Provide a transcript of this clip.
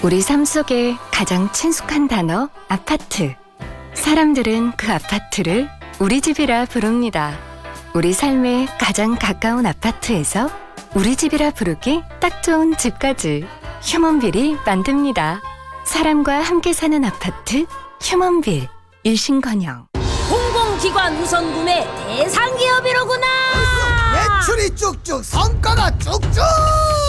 우리 삶 속에 가장 친숙한 단어 아파트. 사람들은 그 아파트를 우리 집이라 부릅니다. 우리 삶에 가장 가까운 아파트에서 우리 집이라 부르기 딱 좋은 집까지 휴먼빌이 만듭니다. 사람과 함께 사는 아파트 휴먼빌. 일신건영. 공공기관 우선 구매 대상 기업이로구나. 매출이 쭉쭉, 성과가 쭉쭉.